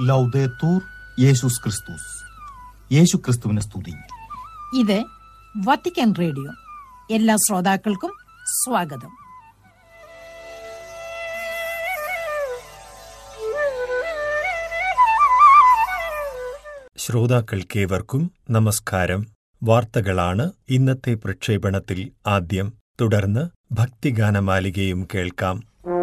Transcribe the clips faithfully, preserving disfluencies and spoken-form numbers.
ലൗദേത്തൂർ യേശുസ് ക്രിസ്തുസ്. യേശു ക്രിസ്തുവിനെ സ്തുതി. ഇത് വത്തിക്കാൻ റേഡിയോ. എല്ലാ ശ്രോതാക്കൾക്കും സ്വാഗതം. ശ്രോതാക്കൾക്കേവർക്കും നമസ്കാരം. വാർത്തകളാണ് ഇന്നത്തെ പ്രക്ഷേപണത്തിൽ ആദ്യം. തുടർന്ന് ഭക്തിഗാനമാലികയും കേൾക്കാം.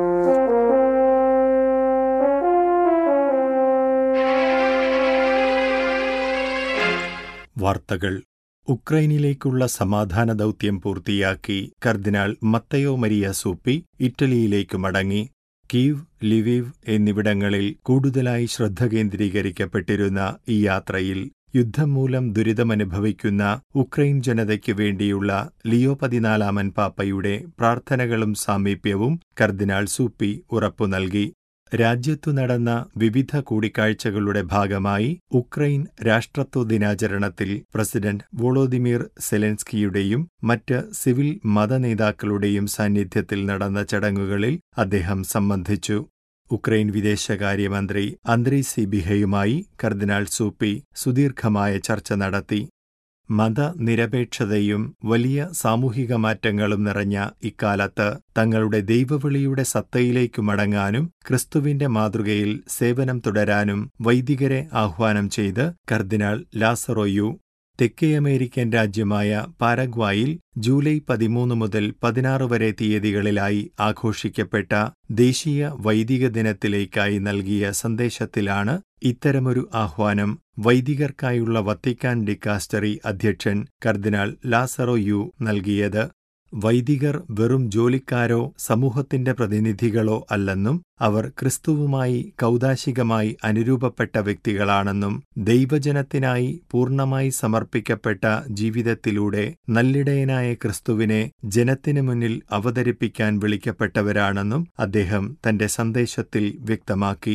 വാർത്തകൾ. ഉക്രൈനിലേക്കുള്ള സമാധാന ദൗത്യം പൂർത്തിയാക്കി കർദിനാൾ മത്തയോ മരിയ സൂപ്പി ഇറ്റലിയിലേക്ക് മടങ്ങി. കീവ്, ലിവീവ് എന്നിവിടങ്ങളിൽ കൂടുതലായി ശ്രദ്ധ കേന്ദ്രീകരിക്കപ്പെട്ടിരുന്ന ഈ യാത്രയിൽ യുദ്ധം മൂലം ദുരിതമനുഭവിക്കുന്ന ഉക്രൈൻ ജനതയ്ക്കു വേണ്ടിയുള്ള ലിയോ പതിനാലാമൻ പാപ്പയുടെ പ്രാർത്ഥനകളും സാമീപ്യവും കർദിനാൾ സൂപ്പി ഉറപ്പു നൽകി. രാജ്യത്തു നടന്ന വിവിധ കൂടിക്കാഴ്ചകളുടെ ഭാഗമായി ഉക്രൈൻ രാഷ്ട്രത്വ ദിനാചരണത്തിൽ പ്രസിഡന്റ് വോളോദിമീർ സെലൻസ്കിയുടെയും മറ്റ് സിവിൽ മതനേതാക്കളുടെയും സാന്നിധ്യത്തിൽ നടന്ന ചടങ്ങുകളിൽ അദ്ദേഹം സംബന്ധിച്ചു. ഉക്രൈൻ വിദേശകാര്യമന്ത്രി അന്ദ്രീ സിബിഹയുമായി കർദിനാൾ സൂപ്പി സുദീർഘമായ ചർച്ച നടത്തി. മതനിരപേക്ഷതയും വലിയ സാമൂഹിക മാറ്റങ്ങളും നിറഞ്ഞ ഇക്കാലത്ത് തങ്ങളുടെ ദൈവവിളിയുടെ സത്തയിലേക്കു മടങ്ങാനും ക്രിസ്തുവിന്റെ മാതൃകയിൽ സേവനം തുടരാനും വൈദികരെ ആഹ്വാനം ചെയ്ത് കർദിനാൾ ലാസറോയു തെക്കേ അമേരിക്കൻ രാജ്യമായ പാരഗ്വായിൽ ജൂലൈ പതിമൂന്ന് മുതൽ പതിനാറ് വരെ തീയതികളിലായി ആഘോഷിക്കപ്പെട്ട ദേശീയ വൈദിക ദിനത്തിലേക്കായി നൽകിയ സന്ദേശത്തിലാണ് ഇത്തരമൊരു ആഹ്വാനം വൈദികർക്കായുള്ള വത്തിക്കാൻ ഡിക്കാസ്റ്ററി അധ്യക്ഷൻ കർദിനാൾ ലാസറോയു നൽകിയത്. വൈദികർ വെറും ജോലിക്കാരോ സമൂഹത്തിന്റെ പ്രതിനിധികളോ അല്ലെന്നും അവർ ക്രിസ്തുവുമായി കൗദാശികമായി അനുരൂപപ്പെട്ട വ്യക്തികളാണെന്നും ദൈവജനത്തിനായി പൂർണ്ണമായി സമർപ്പിക്കപ്പെട്ട ജീവിതത്തിലൂടെ നല്ലിടയനായ ക്രിസ്തുവിനെ ജനത്തിനു മുന്നിൽ അവതരിപ്പിക്കാൻ വിളിക്കപ്പെട്ടവരാണെന്നും അദ്ദേഹം തന്റെ സന്ദേശത്തിൽ വ്യക്തമാക്കി.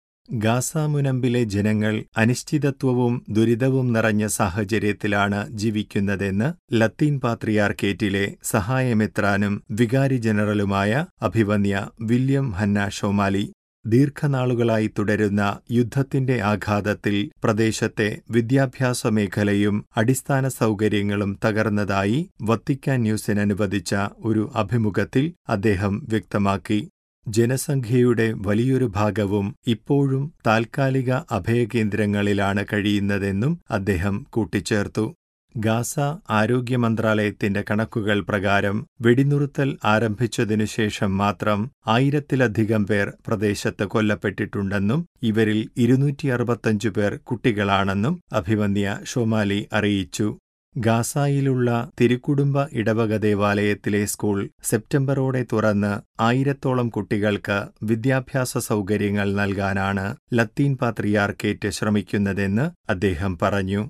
ഗാസ മുനമ്പിലെ ജനങ്ങൾ അനിശ്ചിതത്വവും ദുരിതവും നിറഞ്ഞ സാഹചര്യത്തിലാണ് ജീവിക്കുന്നതെന്ന് ലത്തീൻ പാത്രിയാർക്കേറ്റിലെ സഹായമെത്രാനും വികാരി ജനറലുമായ അഭിവന്യ വില്യം ഹന്ന ഷോമാലി ദീർഘനാളുകളായി തുടരുന്ന യുദ്ധത്തിന്റെ ആഘാതത്തിൽ പ്രദേശത്തെ വിദ്യാഭ്യാസ മേഖലയും അടിസ്ഥാന സൗകര്യങ്ങളും തകർന്നതായി വത്തിക്കാൻ ന്യൂസിന് അനുവദിച്ച ഒരു അഭിമുഖത്തിൽ അദ്ദേഹം വ്യക്തമാക്കി. ജനസംഖ്യയുടെ വലിയൊരു ഭാഗവും ഇപ്പോഴും താൽക്കാലിക അഭയകേന്ദ്രങ്ങളിലാണ് കഴിയുന്നതെന്നും അദ്ദേഹം കൂട്ടിച്ചേർത്തു. ഗാസ ആരോഗ്യ മന്ത്രാലയത്തിന്റെ കണക്കുകൾ പ്രകാരം വെടിനിറുത്തൽ ആരംഭിച്ചതിനുശേഷം മാത്രം ആയിരത്തിലധികം പേർ പ്രദേശത്ത് കൊല്ലപ്പെട്ടിട്ടുണ്ടെന്നും ഇവരിൽ ഇരുന്നൂറ്റി അറുപത്തഞ്ചു പേർ കുട്ടികളാണെന്നും അഭിവന്യ ഷോമാലി അറിയിച്ചു. ഗാസായിലുള്ള തിരുക്കുടുംബ ഇടവക ദേവാലയത്തിലെ സ്കൂൾ സെപ്റ്റംബറോടെ തുറന്ന് ആയിരത്തോളം കുട്ടികൾക്ക് വിദ്യാഭ്യാസ സൗകര്യങ്ങൾ നൽകാനാണ് ലത്തീൻ പാത്രിയാർക്കേറ്റ് ശ്രമിക്കുന്നതെന്ന് അദ്ദേഹം പറഞ്ഞു.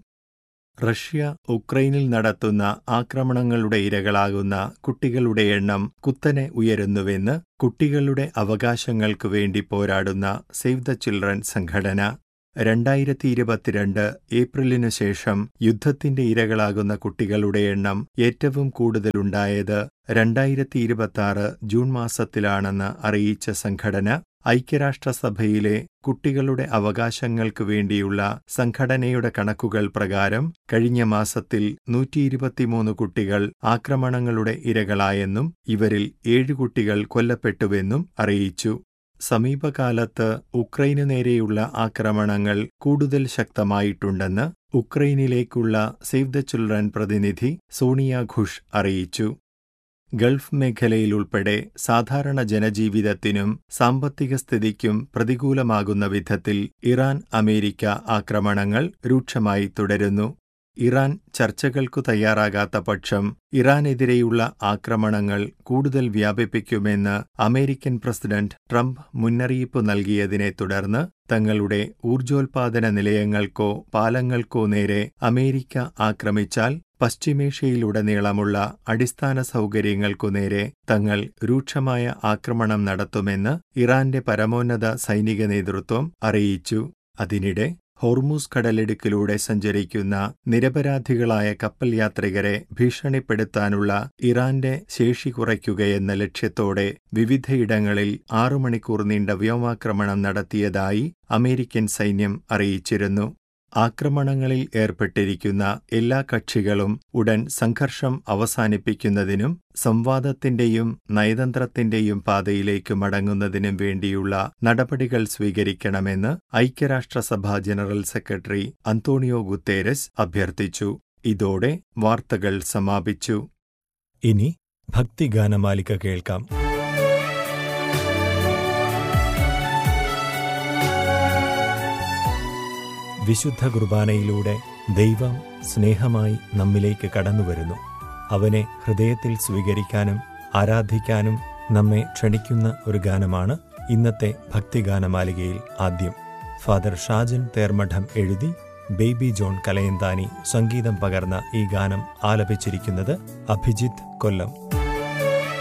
റഷ്യ ഉക്രൈനിൽ നടത്തുന്ന ആക്രമണങ്ങളുടെ ഇരകളാകുന്ന കുട്ടികളുടെ എണ്ണം കുത്തനെ ഉയരുന്നുവെന്ന് കുട്ടികളുടെ അവകാശങ്ങൾക്കു വേണ്ടി പോരാടുന്ന സേവ് ദ ചിൽഡ്രൻ സംഘടന. രണ്ടായിരത്തി ഇരുപത്തിരണ്ട് ഏപ്രിലിനു ശേഷം യുദ്ധത്തിന്റെ ഇരകളാകുന്ന കുട്ടികളുടെ എണ്ണം ഏറ്റവും കൂടുതലുണ്ടായത് രണ്ടായിരത്തി ഇരുപത്തിയാറ് ജൂൺ മാസത്തിലാണെന്ന് അറിയിച്ച സംഘടന ഐക്യരാഷ്ട്രസഭയിലെ കുട്ടികളുടെ അവകാശങ്ങൾക്കു വേണ്ടിയുള്ള സംഘടനയുടെ കണക്കുകൾ പ്രകാരം കഴിഞ്ഞ മാസത്തിൽ നൂറ്റി ഇരുപത്തിമൂന്ന് കുട്ടികൾ ആക്രമണങ്ങളുടെ ഇരകളായെന്നും ഇവരിൽ ഏഴ് കുട്ടികൾ കൊല്ലപ്പെട്ടുവെന്നും അറിയിച്ചു. സമീപകാലത്ത് ഉക്രൈനു നേരെയുള്ള ആക്രമണങ്ങൾ കൂടുതൽ ശക്തമായിട്ടുണ്ടെന്ന് ഉക്രൈനിലേക്കുള്ള സേവ് ദ ചിൽഡ്രൻ പ്രതിനിധി സോണിയ ഘുഷ് അറിയിച്ചു. ഗൾഫ് മേഖലയിലുൾപ്പെടെ സാധാരണ ജനജീവിതത്തിനും സാമ്പത്തിക സ്ഥിതിക്കും പ്രതികൂലമാകുന്ന വിധത്തിൽ ഇറാൻ അമേരിക്ക ആക്രമണങ്ങൾ രൂക്ഷമായി തുടരുന്നു. ഇറാൻ ചർച്ചകൾക്കു തയ്യാറാകാത്ത പക്ഷം ഇറാനെതിരെയുള്ള ആക്രമണങ്ങൾ കൂടുതൽ വ്യാപിപ്പിക്കുമെന്ന് അമേരിക്കൻ പ്രസിഡന്റ് ട്രംപ് മുന്നറിയിപ്പ് നൽകിയതിനെ തുടർന്ന് തങ്ങളുടെ ഊർജോൽപാദന നിലയങ്ങൾക്കോ പാലങ്ങൾക്കോ നേരെ അമേരിക്ക ആക്രമിച്ചാൽ പശ്ചിമേഷ്യയിലുടനീളമുള്ള അടിസ്ഥാന സൗകര്യങ്ങൾക്കു നേരെ തങ്ങൾ രൂക്ഷമായ ആക്രമണം നടത്തുമെന്ന് ഇറാന്റെ പരമോന്നത സൈനിക നേതൃത്വം അറിയിച്ചു. അതിനിടെ ഹോർമൂസ് കടലിടുക്കിലൂടെ സഞ്ചരിക്കുന്ന നിരപരാധികളായ കപ്പൽ യാത്രികരെ ഭീഷണിപ്പെടുത്താനുള്ള ഇറാന്റെ ശേഷി കുറയ്ക്കുകയെന്ന ലക്ഷ്യത്തോടെ വിവിധയിടങ്ങളിൽ ആറു മണിക്കൂർ നീണ്ട വ്യോമാക്രമണം നടത്തിയതായി അമേരിക്കൻ സൈന്യം അറിയിച്ചിരുന്നു. ആക്രമണങ്ങളിൽ ഏർപ്പെട്ടിരിക്കുന്ന എല്ലാ കക്ഷികളും ഉടൻ സംഘർഷം അവസാനിപ്പിക്കുന്നതിനും സംവാദത്തിന്റെയും നയതന്ത്രത്തിന്റെയും പാതയിലേക്ക് മടങ്ങുന്നതിനും വേണ്ടിയുള്ള നടപടികൾ സ്വീകരിക്കണമെന്ന് ഐക്യരാഷ്ട്രസഭ ജനറൽ സെക്രട്ടറി അന്തോണിയോ ഗുത്തേരസ് അഭ്യർത്ഥിച്ചു. ഇതോടെ വാർത്തകൾ സമാപിച്ചു. ഇനി ഭക്തിഗാനമാലിക കേൾക്കാം. വിശുദ്ധ കുർബാനയിലൂടെ ദൈവം സ്നേഹമായി നമ്മിലേക്ക് കടന്നുവരുന്നു. അവനെ ഹൃദയത്തിൽ സ്വീകരിക്കാനും ആരാധിക്കാനും നമ്മെ ക്ഷണിക്കുന്ന ഒരു ഗാനമാണ് ഇന്നത്തെ ഭക്തിഗാനമാലികയിൽ ആദ്യം. ഫാദർ ഷാജൻ തേർമഠം എഴുതി ബേബി ജോൺ കലയന്താനി സംഗീതം പകർന്ന ഈ ഗാനം ആലപിച്ചിരിക്കുന്നത് അഭിജിത്ത് കൊല്ലം.